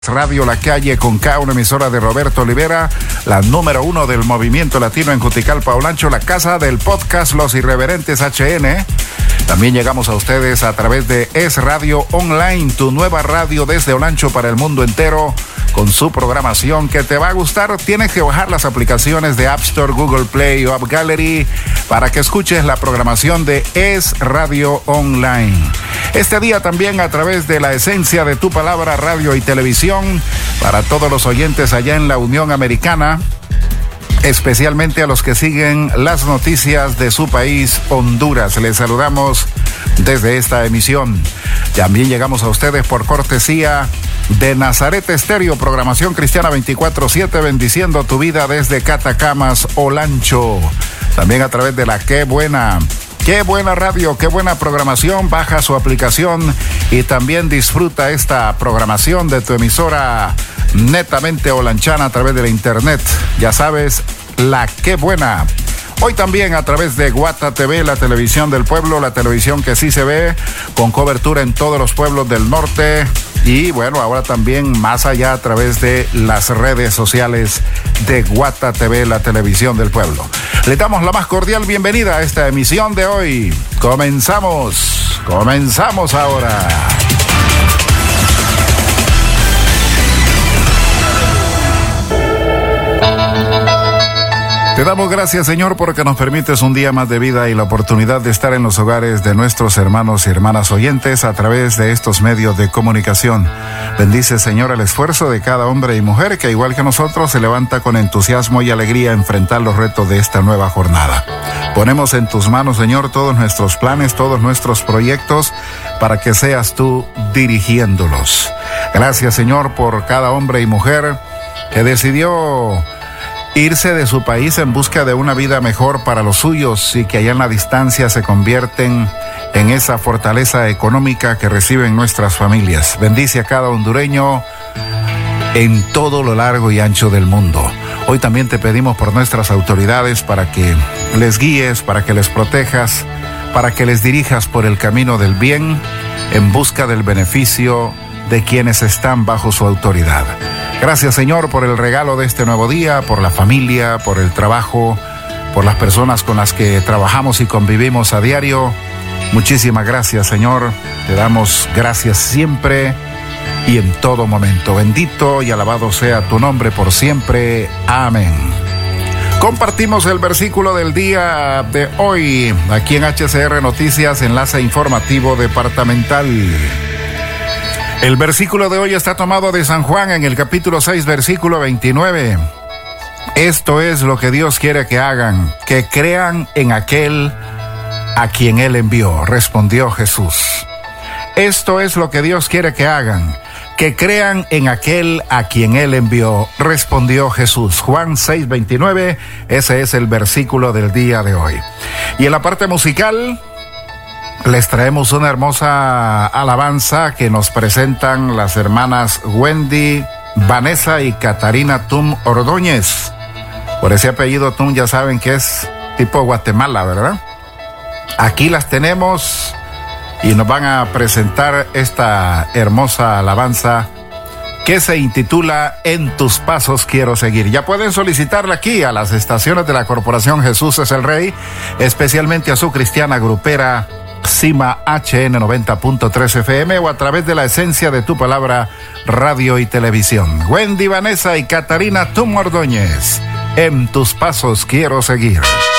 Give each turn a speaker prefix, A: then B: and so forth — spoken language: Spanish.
A: Radio La Calle con K, una emisora de Roberto Olivera, la número 1 del movimiento latino en Juticalpa, Olancho, la casa del podcast Los Irreverentes HN. También llegamos a ustedes a través de Es Radio Online, tu nueva radio desde Olancho para el mundo entero, con su programación que te va a gustar. Tienes que bajar las aplicaciones de App Store, Google Play o App Gallery para que escuches la programación de Es Radio Online. Este día también a través de la esencia de tu palabra, radio y televisión, para todos los oyentes allá en la Unión Americana, especialmente a los que siguen las noticias de su país, Honduras. Les saludamos desde esta emisión. También llegamos a ustedes por cortesía de Nazaret Estéreo, programación cristiana 24/7, bendiciendo tu vida desde Catacamas, Olancho. También a través de la Qué buena radio, qué buena programación. Baja su aplicación y también disfruta esta programación de tu emisora netamente olanchana a través de la internet. Ya sabes, la Qué Buena. Hoy también a través de Guata TV, la televisión del pueblo, la televisión que sí se ve, con cobertura en todos los pueblos del norte. Y bueno, ahora también más allá a través de las redes sociales de Guata TV, la televisión del pueblo. Le damos la más cordial bienvenida a esta emisión de hoy. Comenzamos ahora. Te damos gracias, Señor, porque nos permites un día más de vida y la oportunidad de estar en los hogares de nuestros hermanos y hermanas oyentes a través de estos medios de comunicación. Bendice, Señor, el esfuerzo de cada hombre y mujer que, igual que nosotros, se levanta con entusiasmo y alegría a enfrentar los retos de esta nueva jornada. Ponemos en tus manos, Señor, todos nuestros planes, todos nuestros proyectos, para que seas tú dirigiéndolos. Gracias, Señor, por cada hombre y mujer que decidió irse de su país en busca de una vida mejor para los suyos y que allá en la distancia se convierten en esa fortaleza económica que reciben nuestras familias. Bendice a cada hondureño en todo lo largo y ancho del mundo. Hoy también te pedimos por nuestras autoridades para que les guíes, para que les protejas, para que les dirijas por el camino del bien en busca del beneficio de quienes están bajo su autoridad. Gracias, Señor, por el regalo de este nuevo día, por la familia, por el trabajo, por las personas con las que trabajamos y convivimos a diario. Muchísimas gracias, Señor. Te damos gracias siempre y en todo momento. Bendito y alabado sea tu nombre por siempre. Amén. Compartimos el versículo del día de hoy aquí en HCR Noticias, enlace informativo departamental. El versículo de hoy está tomado de San Juan en el capítulo 6, versículo 29. Esto es lo que Dios quiere que hagan, que crean en aquel a quien Él envió, respondió Jesús. Esto es lo que Dios quiere que hagan, que crean en aquel a quien Él envió, respondió Jesús. Juan 6, 29, ese es el versículo del día de hoy. Y en la parte musical les traemos una hermosa alabanza que nos presentan las hermanas Wendy, Vanessa y Catarina Tum Ordóñez. Por ese apellido Tum ya saben que es tipo Guatemala, ¿verdad? Aquí las tenemos y nos van a presentar esta hermosa alabanza que se intitula En tus pasos quiero seguir. Ya pueden solicitarla aquí a las estaciones de la Corporación Jesús es el Rey, especialmente a su cristiana grupera Cima HN 90.3 FM o a través de la esencia de tu palabra, radio y televisión. Wendy, Vanessa y Catarina Tum Ordóñez, En tus pasos quiero seguir.